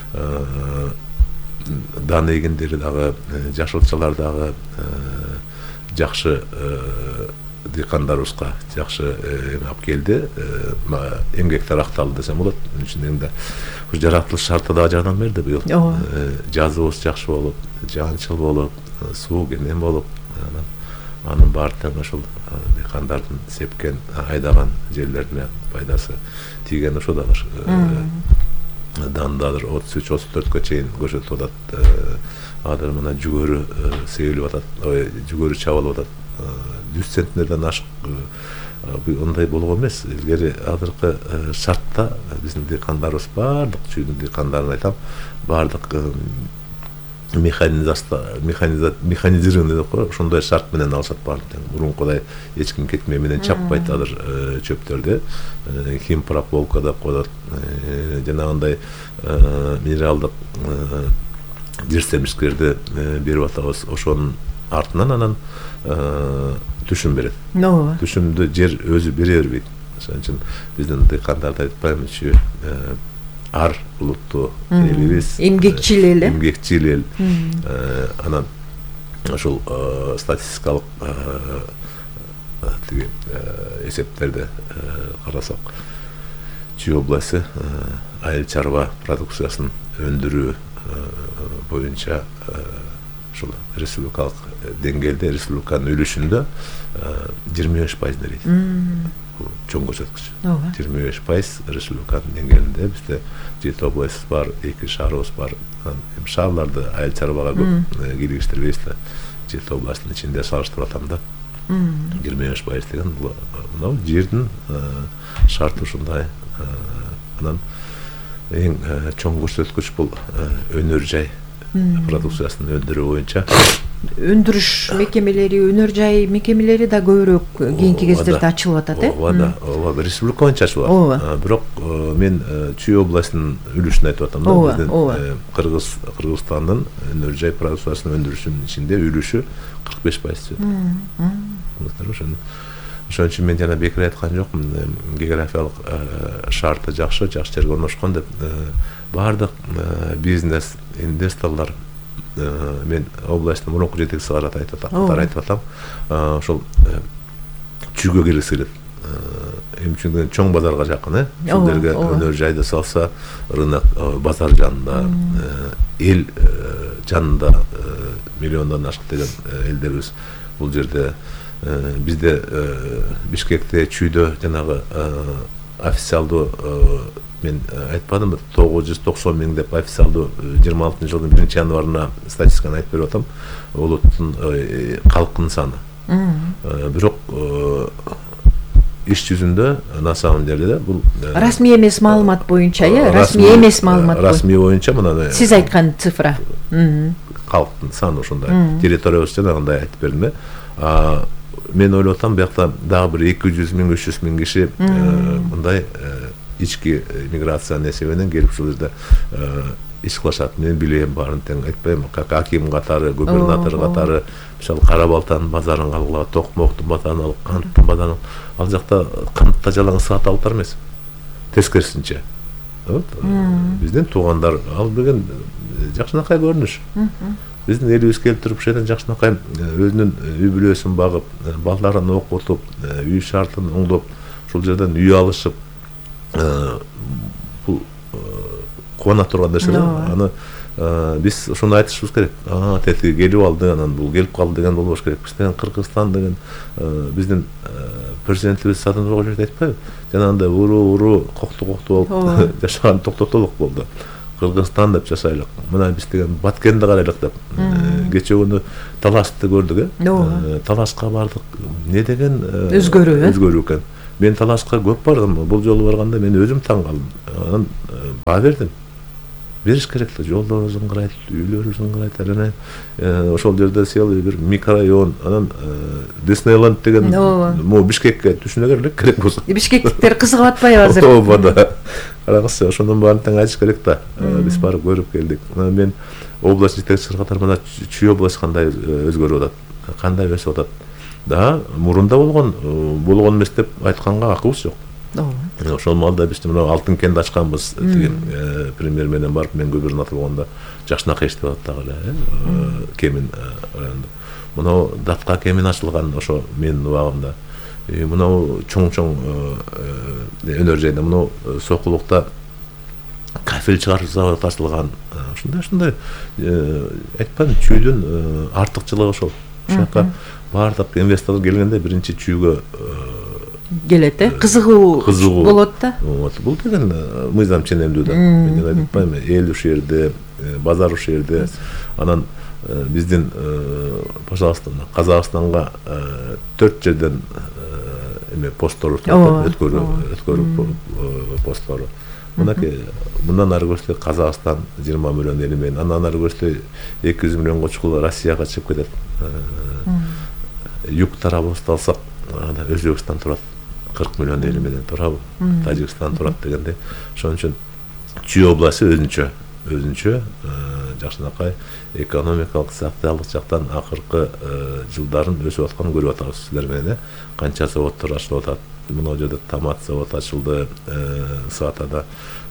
дан эгиндери дагы, жашылчалар дагы жакшы дыйкандарыбызга жакшы алып келди. Эмгек таракталды десем болот. Мун үчүн эми жаратылыш шарты дагы жардам берди быйыл. Жазыбыз жакшы болуп, жаанчыл болуп, суу кенен болуп, анын баары тең ошол дыйкандардын сепкен, айдаган жерлерине пайдасы тийген ошо дагы. Дандадыр отуз үч отуз төрткө чейин көрсөтүп атат. Азыр мына жүгөрү себилип атат, жүгөрү чабылып атат. жүз центнерден ашык ондай болгон эмес. Илгери азыркы шартта биздин дыйкандарыбыз баардык чүйдүн дыйкандарын айтам, баардык механизированный деп коет, ошондой шарт менен алышат баардык. Мурункудай эч ким кетме менен чаппайт азыр чөптөрдү. Химпрополка деп коет, жанагындай минералдык жерсемишкерди берип атабыз. Ошонун артынан анан түшүм берет. Түшүмдү жер өзү бере бербейт. Ошон үчүн биздин дыйкандарды айтпайм, чүй ар улуттуу элибиз, эмгекчил эл, эмгекчил эл. Анан ошол статистикалык тиги эсептерди карасак, Чүй областы айыл чарба продукциясын өндүрүү боюнча ушул республикалык деңгээлде, республиканын үлүшүндө жыйырма беш пайыз нерейт. Бул чоң көрсөткүч. жыйырма беш пайыз республиканын деңгээлинде. Бизде жети область бар, эки шаарыбыз бар. Эми шаарларды айыл чарбага көп киргиштирбейбиз да. Жети областтын ичинде салыштырып атам да. жыйырма беш пайыз деген бул мына жердин шарты ушундай. Анан эң чоң көрсөткүч бул өнөр жай продукциясын өндүрүү боюнча. Өндүрүш мекемелери, өнөр жай мекемелери да көбүрөөк кийинки кездерде ачылып атат, э? Ооба, ооба, республика боюнча ачылат. Бирок мен Чүй областынын үлүшүн айтып атам да. Биздин Кыргыз Кыргызстандын өнөр жай продукциясын өндүрүшүнүн ичинде үлүшү кырк беш пайыз. Ошон үчүн мен жана бекер айткан жокмун, географиялык шарты жакшы, жакшы жерге орношкон деп. Баардык бизнес, инвесторлор, мен областтын мурунку жетекчиси катары айтып атам, ошол Чүйгө келгиси келет. Эми үчүн чоң базарга жакын, э? Ошол жерге өнөр жайды салса, рынок, базар жанында, эл жанында миллиондон ашык деген элдерибиз бул жерде. Бизде Бишкекте, Чүйдө жанагы официалдуу мен айтпадым, тогуз жүз токсон миң деп официалдуу жыйырма алтынчы жылдын биринчи январына статистиканы айтып берип атам. Улуттун калктын саны. Бирок иш жүзүндө на самом деле бул расмий эмес маалымат боюнча, э? Расмий эмес маалымат. Расмий боюнча мына сиз айткан цифра. Калктын саны ошондой. Территориябыз жанагындай айтып бердим, э? Мен ойлоп атам, биякта дагы бир эки жүз миң, үч жүз миң киши мындай ички миграциянын эсебинен келип ушул жерде иш кылышат. Мен билем баарын тең айтпайм. Аким катары, губернатор катары, мисалы Кара Балтанын базарын алгыла, Токмоктун базарын алып, Канттын базарын ал жакта кантта жалаң саат алыптар эмес. Тескерисинче. Биздин туугандар ал деген жакшынакай көрүнүш. Биздин элибиз келип туруп ушерден жакшынакай өзүнүн үй бүлөсүн багып, балдарын окутуп, үй шартын оңдоп, ушул жерден үй алышып, бул кубана турган нерсе. Аны биз ошону айтышыбыз керек. А тетиги келип алды, анан бул келип калды деген болбош керек. Биз деген Кыргызстан деген биздин президентибиз Садырбек Жээнбеков айтпайбы? Жанагындай уруу уруу кокту кокту болуп жашаган токтотолук болду. Кыргызстан деп жашайлык. Мына биз деген Баткенди карайлык деп. Кече күнү талашты көрдүк, э? Талашка бардык. Не деген өзгөрүү, э? Өзгөрүү экен. Мен талашка көп бардым. Бул жолу барганда мен өзүм таң калдым. Анан баа бердим. Бериш керек да, жолдор ыңгырайт, үйлөр ыңгырайт, анан ошол жерде сел бир микрорайон, анан Диснейленд деген могу Бишкекке түшүнө керек керек болсо. Бишкектиктер кызыгып атпайбы азыр? Ооба да. Карагызчы, ошонун баарын тең айтыш керек да. Биз барып көрүп келдик. Мен область жетекчиси катары мына Чүй область кандай өзгөрүп атат, кандай өсүп атат. Да, мурунда болгон, болгон эмес деп айтканга акыбыз жок. Ошол маалда биз мына Алтын кенди ачканбыз деген премьер менен барып мен губернатор болгондо жакшынакай иштеп атат дагы эле, Кемин районунда. Мына Датка кемин ачылган ошо менин убагымда. Мына чоң-чоң өнөр жайда мына Сокулукта кафель чыгаруу заводу ачылган. Ушундай-ушундай айтпайм, Чүйдүн артыкчылыгы ошол. Ошока бардык инвесторлор келгенде биринчи Чүйгө келет, э? Кызыгуу болот да. Бул деген мыйзам ченемдүү да. Мен айтпайм, эл ушул жерде, базар ушул жерде. Анан биздин, пожалуйста, Казакстанга төрт жерден эме посттор өткөрүү, өткөрүү посттору. Мынакей, мындан ары көрсө Казакстан жыйырма миллион эл менен, андан ары көрсө эки жүз миллионго чукул Россияга чыгып кетет. Юг тарабыбызды алсак, Өзбекстан турат, кырк миллион эл менен турабы, Тажикстан турат дегенде, ошон үчүн Чүй областы өзүнчө, өзүнчө жакшынакай экономикалык, социалдык жактан акыркы жылдарын өсүп атканын көрүп атабыз силер менен. Канча заводдор ачылып атат. Мына жерде томат заводу ачылды, Саатада.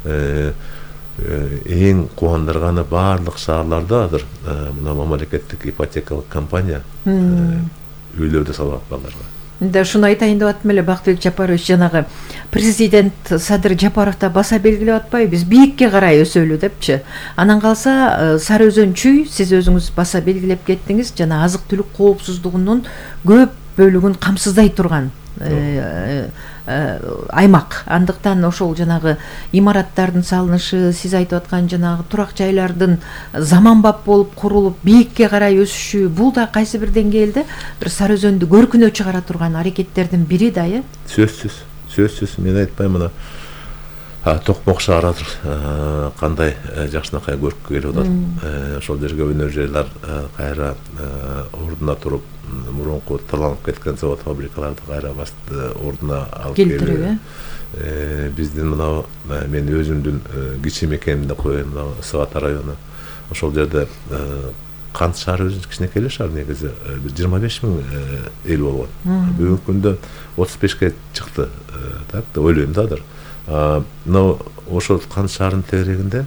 Эң кубандырганы барлык шаарларда азыр мына мамлекеттик ипотекалык компания үйлөрдү салып балдарга. Да, шуну айтайын деп аттым эле, Бактыбек Жапарович, жанагы президент Садыр Жапаров да баса белгилеп атпайбы, биз бийикке карай өсөлү депчи. Анан калса Сары Өзөн Чүй, сиз өзүңүз баса белгилеп кеттиңиз, жана азык түлүк коопсуздугунун көп бөлүгүн камсыздай турган аймак. Андыктан ошол жанагы имараттардын салынышы, сиз айтып аткан жанагы турак жайлардын заманбап болуп курулуп бийикке карай өсүшү, бул да кайсы бир деңгээлде бир Сары Өзөндү көркүнө чыгара турган аракеттердин бири да, э? Сөзсүз, сөзсүз. Мен айтпайм, мына Токмок шаары азыр кандай жакшынакай көркү келип атат. Ошол жерге өнөр жайлар кайра ордуна туруп, мурунку таланып кеткен завод фабрикаларды кайра ордуна алып келип. Биздин мына мен өзүмдүн кичи мекенимде коеюн, мына Саата району. Ошол жерде Кант шаары өзү кичинекей эле шаар, негизи бир жыйырма беш миң эл болгон. Бүгүнкү күндө отуз бешке чыкты. Так да ойлойм да азыр. Мына ошол Кант шаарынын тегерегинде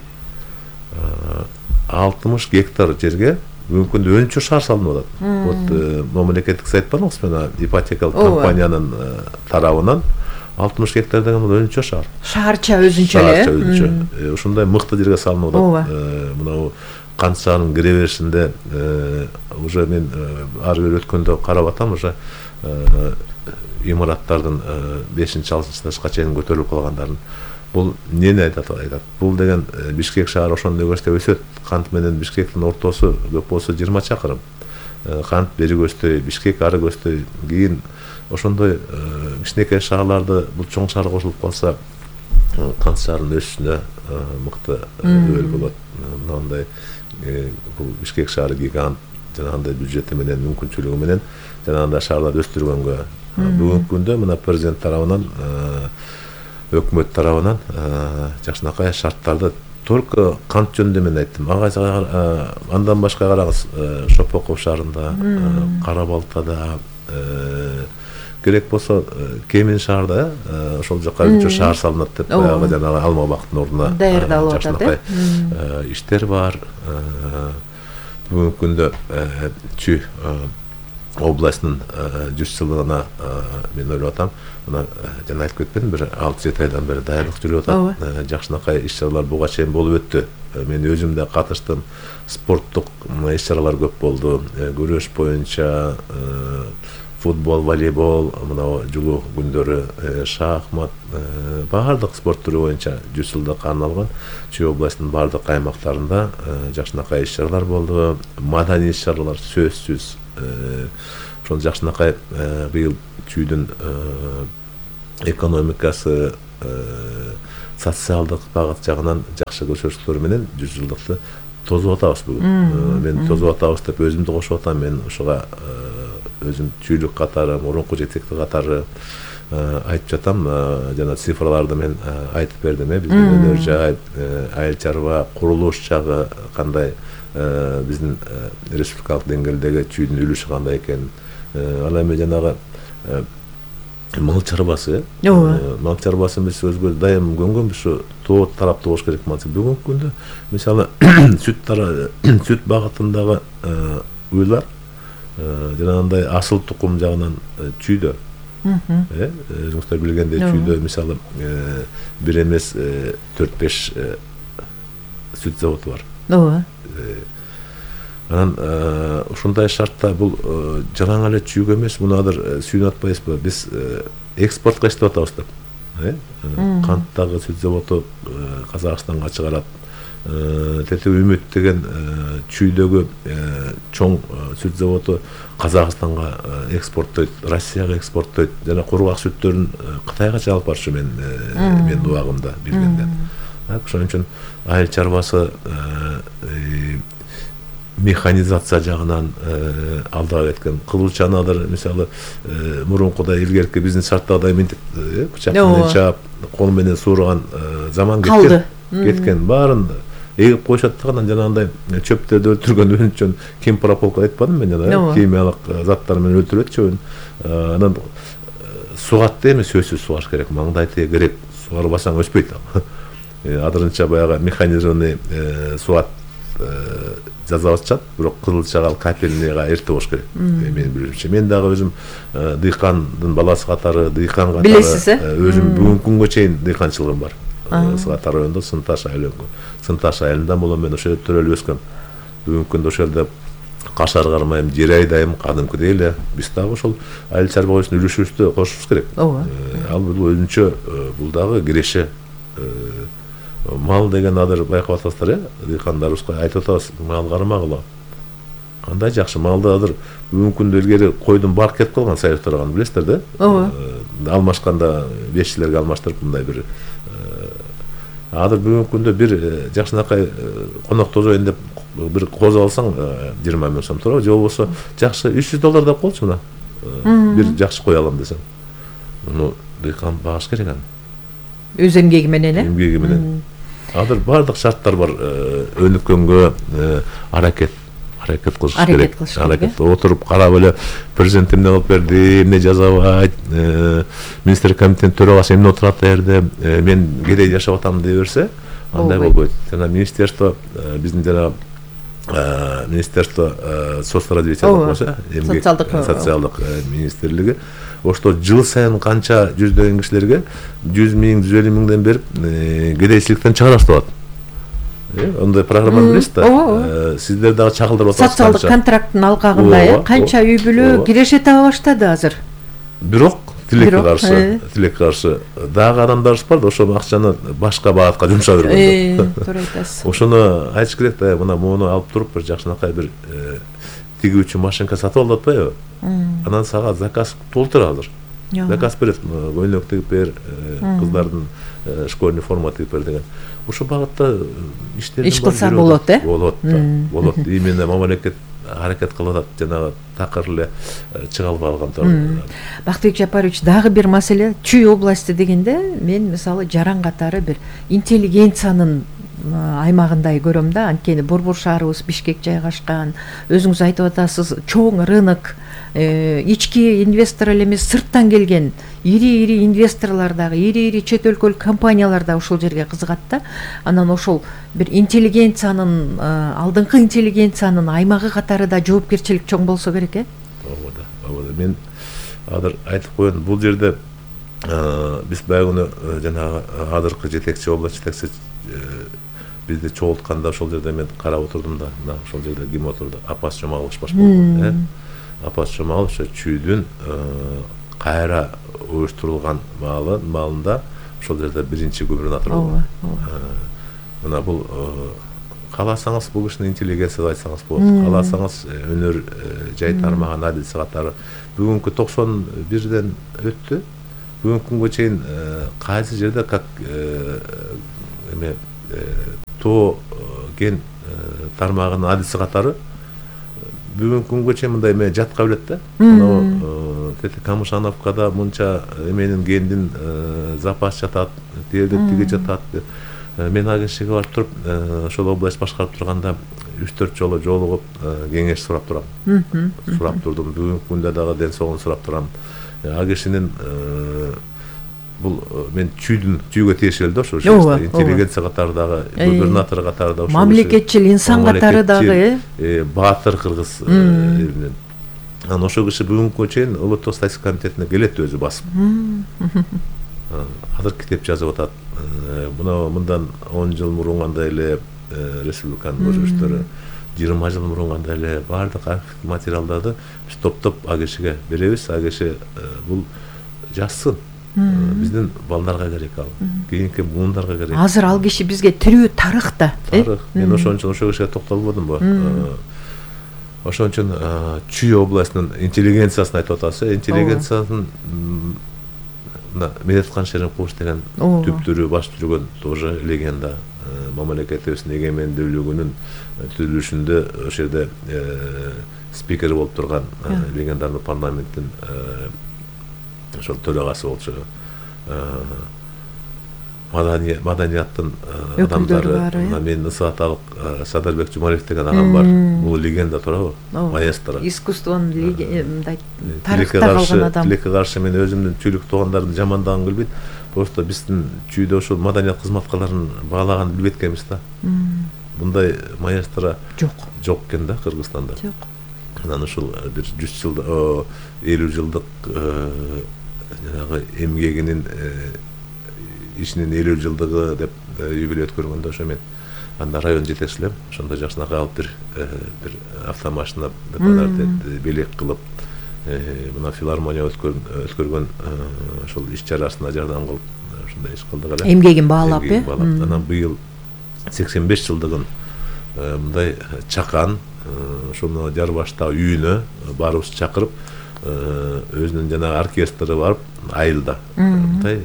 алтымыш гектар жерге бүгүнкү күндө өнчө шаар салынып атат. Вот мамлекеттик сайт барбы, мына ипотекалык компаниянын тарабынан алтымыш гектар деген бул өнчө шаар. Шаарча өзүнчө эле. Шаарча өзүнчө. Ушундай мыкты жерге салынып атат. Мына Кант шаарынын кире беришинде уже мен ары бери өткөндө карап атам, уже имараттардын бешинчи алтынчы этажга чейин көтөрүлүп калгандарын. Бул эмнени айтат? Айтат. Бул деген Бишкек шаары ошондой көчтө өсөт. Кант менен Бишкектин ортосу көп болсо жыйырма чакырым. Кант бери көчтөй, Бишкек ары көчтөй. Кийин ошондой кичинекей шаарларды бул чоң шаарга кошулуп калса, Кант шаарынын өсүшүнө мыкты өбөл болот. Мындай бул Бишкек шаары гигант, жанагындай бюджети менен, мүмкүнчүлүгү менен жанагындай шаарларды өстүргөнгө бүгүнкү күндө мына президент тарабынан, өкмөт тарабынан жакшынакай шарттарды только Кант жөнүндө мен айттым. Андан башка карагыз, Шопоков шаарында, Кара-Балтада, керек болсо Кемин шаарда ошол жака үчөө шаар салынат деп баягы жанагы Алма бактын ордуна жакшынакай иштер бар. Бүгүнкү күндө Чүй областынын жүз жылдыгына мен ойлоп атам. мына жана айтып кетпедим, бир алты жети айдан бери даярдык жүрүп атат. Жакшынакай иш-чаралар буга чейин болуп өттү. Мен өзүм да катыштым. Спорттук иш-чаралар көп болду. Күрөш боюнча, футбол, волейбол, мына жулуу күндөрү шахмат, баардык спорт түрү боюнча жүз жылдыкка арналган Чүй областынын баардык аймактарында жакшынакай иш-чаралар болду. Маданий иш-чаралар сөзсүз. Ошол жакшынакай быйыл Чүйдүн экономикасы, социалдык багыт жагынан жакшы көрсөтүүлөр менен жүз жылдыкты тосуп атабыз бүгүн. Мен тосуп атабыз деп өзүмдү кошуп атам. Мен ушуга өзүм чүйлүк катары, мурунку жетекти катары айтып жатам. Жана цифрларды мен айтып бердим. Биздин өнөр жай, айыл чарба, курулуш жагы кандай, биздин республикалык деңгээлдеги чүйдүн үлүшү кандай экенин. Ал эми жанагы мал чарбасы, мал чарбасы биз өзгө дайым көнгөнбүз, ушу тоот тарапты болуш керек. Бүгүнкү күндө мисалы сүт сүт багытындагы уйлар жанагындай асыл тукум жагынан чүйдө. Өзүңүздөр билгендей чүйдө мисалы бир эмес төрт беш сүт заводу бар. Ооба. Анан ушундай шартта бул жараң эле чүйгө эмес, муну азыр сүйүнүп атпайбызбы? Биз экспортко иштеп атабыз деп. Канттагы сүт заводу Казакстанга чыгарат. Тете Үмүт деген чүйдөгү чоң сүт заводу Казакстанга экспорттойт, Россияга экспорттойт. Жана кургак сүттөрүн Кытайга чалып барчу мен мен убагымда билгенде. Ошон үчүн айыл чарбасы механизация жагынан алдыга кеткен. Кылычанадыр мисалы мурункудай илгерки биздин шарттагыдай мынтип бычак менен чаап, кол менен суураган заман кеткен. Кеткен баарын эгип коюшат даган жанагындай чөптөрдү өлтүргөн үчүн кемпрополка айтпадым мен жана химиялык заттар менен өлтүрөт чөбүн. Анан сугатты эми сөзсүз сугаш керек, маңдайды керек. Сугарбасаң өспөйт. Адырынча баягы механизированный сугат жазабыз чат, бирок кызылчагал капельныйга эрте болуш керек. Менин билишимче. Мен дагы өзүм дыйкандын баласы катары, дыйкан катары өзүм бүгүнкү күнгө чейин дыйканчылыгым бар. Сыгатар районунда Сынташ айылы. Сынташ айылында болом, мен ошол жерде төрөлүп өскөм. Бүгүнкү күндө ошол жерде кашар кармайм, жер айдайм, кадимкидей эле. Биз дагы ошол айыл чарба боюнча үлүшүбүздү кошушубуз керек. Ал бул өзүнчө бул дагы киреше. Мал деген азыр байкап атасыздар, э? Дыйкандарыбызга айтып атабыз, мал кармагыла. Кандай жакшы малды азыр бүгүнкү күндө илгери койдун барк кетип калган Союз тараган, билесиздер да? Ооба. Алмашканда бешчилерге алмаштырып мындай бир азыр бүгүнкү күндө бир жакшынакай конок тозоюн деп бир коз алсаң жыйырма миң сом турат, же болбосо жакшы үч жүз доллар деп коелучу мына. Бир жакшы кой алам десең. Муну дыйкан багыш керек аны. Өз эмгеги менен, э? Эмгеги менен. Азыр баардык шарттар бар. Өнүккөнгө аракет аракет кылыш керек. Аракет отуруп карап эле президент эмне кылып берди, эмне жазабайт, министрлик комитетинин төрагасы эмне отурат да жерде, мен кедей жашап атам дей берсе, андай болбойт. Жана министерство биздин жана министерство соцразвития деп коюшат, эмгек социалдык министрлиги ошто жыл сайын канча жүздөгөн кишилерге жүз миң, жүз элүү миңден берип кедейчиликтен чыгарабыз деп атат. Ондай программа билесиз да? Сиздер дагы чакылдырып атасыздар. Социалдык контракттын алкагында канча үй бүлө киреше таба баштады азыр. Бирок тилекке каршы, тилекке каршы дагы адамдарыбыз бар да, ошол акчаны башка багатка жумшап жүргөн. Туура айтасыз. Ошону айтыш керек да, мына муну алып туруп бир жакшынакай бир тигүүчү машинка сатып алып атпайбы? Анан сага заказ толтур азыр. Заказ берет, көйлөк тигип бер, кыздардын школьный форма тигип бер деген. Ошол багытта иштер иш кылса болот, э? Болот, болот. Именно мамлекет аракет кылып атат, жанагы такыр эле чыга албай калган. Бактыбек Жапарович, дагы бир маселе, Чүй областы дегенде мен мисалы жаран катары бир интеллигенциянын аймагындай көрөм да, анткени борбор шаарыбыз Бишкек жайгашкан, өзүңүз айтып атасыз, чоң рынок, ички инвестор эле эмес, сырттан келген ири-ири инвесторлор дагы, ири-ири чет өлкөлүк компаниялар да ушул жерге кызыгат да. Анан ошол бир интеллигенциянын, алдыңкы интеллигенциянын аймагы катары да жоопкерчилик чоң болсо керек, э? Ооба да, ооба да. Мен азыр айтып коеюн, бул жерде биз баягы жанагы азыркы жетекчи область жетекчи бизди чогултканда ошол жерде мен карап отурдум да, мына ошол жерде ким отурду? Апас Жомалович баш болгон, э? Апас Жомалович чүйдүн кайра уюштурулган маалы маалында ошол жерде биринчи губернатор болгон. Мына бул кааласаңыз бул кишинин интеллигенциясы айтсаңыз болот. Кааласаңыз өнөр жай тармаган адил катары бүгүнкү токсон бирден өттү. Бүгүнкү күнгө чейин кайсы жерде как эме то ген тармагынын адиси катары бүгүнкү күнгө чейин мындай эме жатка билет да. Мына Камышановкада мынча эменин гендин запас жатат, тиелде тиги жатат. Мен агенттикке барып туруп, ошол область башкарып турганда үч төрт жолу жолугуп кеңеш сурап турам. Сурап турдум. Бүгүнкү күндө дагы ден соолугун сурап турам. Агенттиктин бул мен чүйдүн чүйгө тиешелүү да ошо интеллигенция катарындагы губернатор катарында ошо мамлекетчил инсан катары дагы э баатыр кыргыз элинен. Анан ошол киши бүгүнкү чейин улуттук статистика комитетине келет өзү басып. Азыр китеп жазып атат. Мына мындан он жыл мурун кандай эле республиканын көзөмөлчөлөрү, жыйырма жыл мурун кандай эле баардык архивдик материалдарды биз топтоп агешиге беребиз. Агеши бул жазсын. Биздин балдарга керек ал. Кийинки буундарга керек. Азыр ал киши бизге тирүү тарых да. Тарых. Мен ошон үчүн ошол кишиге токтолбодумбу? Ошон үчүн Чүй областынын интеллигенциясын айтып атасыз. Интеллигенциянын Медеткан Шеримкулович деген түптүрү баш жүргөн тоже легенда. Мамлекетибиздин эгемендүүлүгүнүн түзүлүшүндө ошол жерде спикер болуп турган легендарный парламенттин ошол төрагасы болчу. Маданияттын адамдары, мен Ысааталык Садырбек Жумалиев деген агам бар. Бул легенда туурабы? Маэстро. Искусствонун тарыхта калган адам. Тилекке каршы мен өзүмдүн чүйлүк туугандардын жамандагым келбейт. Просто биздин чүйдө ошол маданият кызматкарларын баалаганды билбейт экенбиз да. Мындай маэстро жок. Жок экен да Кыргызстанда. Жок. Анан ушул бир жүз жыл, элүү жылдык жанагы эмгегинин ишинин элүү жылдыгы деп юбилей өткөргөндө ошо мен анда район жетекчилем, ошондо жакшынакай алып бир бир автомашина белек кылып, мына филармония өткөргөн ошол иш чарасына жардам кылып, ошондой иш кылдык эле. Эмгегин баалап, э? Анан быйыл сексен беш жылдыгын мындай чакан ошону Жарбаштагы үйүнө барыбыз чакырып, өзүнүн жанагы оркестры барып, айылда мындай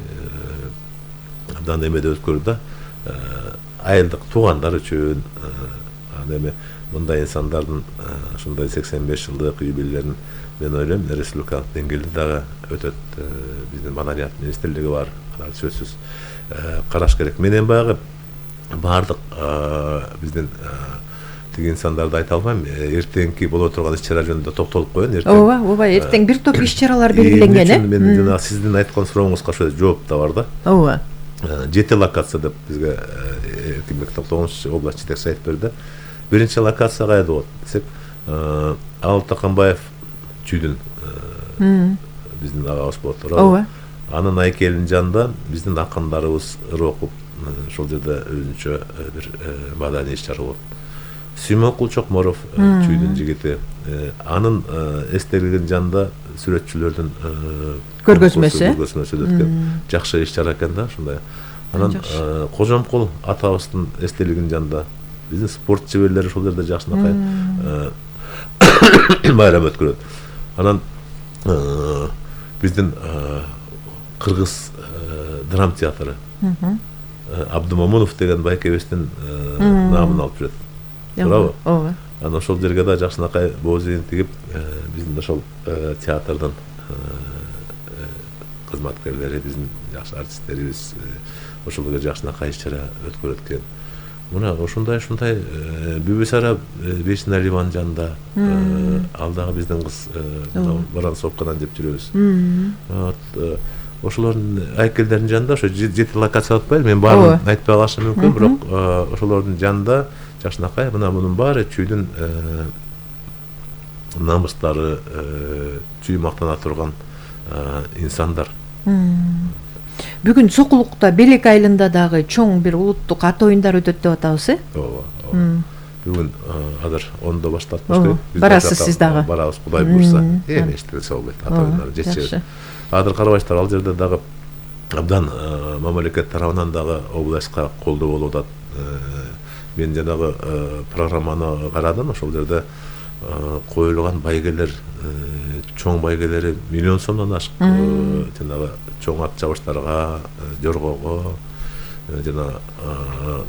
абдан эмеде өткөрдү да. Айылдык туугандар үчүн эме мындай инсандардын ушундай сексен беш жылдык юбилейлерин мен ойлойм республикалык деңгээлде дагы өтөт. Биздин маданият министрлиги бар, алар сөзсүз караш керек. Менен баягы баардык биздин тиги инсандарды айта албайм. Эртеңки боло турган иш-чара жөнүндө токтолуп коеюн. Ооба, ооба, эртең бир топ иш-чаралар белгиленген, э? Мен жана сиздин айткан сурооңузга ошо жооп да бар да. Ооба. Жети локация деп бизге эки миң тогузунчу область жетекчиси айтып берди. Биринчи локация кайда болот десек, Алып Таканбаев чүйдүн биздин агабыз болот. Ооба. Анын айкелинин жанында биздин акындарыбыз ыр окуп, ошол жерде өзүнчө бир маданий иш-чара болот. Сүймөнкул Чокморов чүйдүн жигити. Анын эстелигинин жанында сүрөтчүлөрдүн көргөзмөсү өткөн. Жакшы иш-чара экен да, ушундай. Анан Кожомкул атабыздын эстелигинин жанында биздин спорт чеберлери ошол жерде жакшынакай байрам өткөрөт. Анан биздин Кыргыз драм театры Абдумамунов деген байкебиздин намын алып жүрөт. Туурабы? Ооба. Анан ошол жерге да жакшынакай боозин тигип, биздин ошол театрдын кызматкерлери, биздин жакшы артисттерибиз ошол жерге жакшынакай иш-чара өткөрөт экен. Мына ушундай ушундай Бүбүсара Бейшина Ливан жанында ал дагы биздин кыз Барансовкадан деп жүрөбүз. Ошолордун айкелдеринин жанында ошо жети локация атпайбы, мен баарын айтпай калышым мүмкүн, бирок ошолордун жанында жакшынакай мына мунун баары чүйдүн намыстары, чүй мактана турган инсандар. Бүгүн Сокулукта Белек айылында дагы чоң бир улуттук ат оюндар өтөт деп атабыз, э? ооба ооба бүгүн азыр ондо башталат баштайт. Барасыз сиз дагы? Барабыз, Кудай буйрса. Эми эчтелсе болбойт ат оюндары жетишет. Азыр карабайсыздар, ал жерде дагы абдан мамлекет тарабынан дагы областка колдоо болуп атат. Мен жанагы программаны карадым, ошол жерде коюлган байгелер, чоң байгелери миллион сомдон ашык. Жанагы чоң ат чабыштарга, жоргого, жана